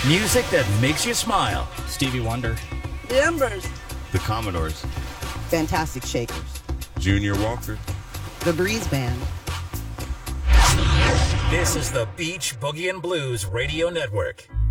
Music that makes you smile. Stevie Wonder. The Embers. The Commodores. Fantastic Shakers. Junior Walker. The Breeze Band. This is the Beach Boogie and Blues Radio Network.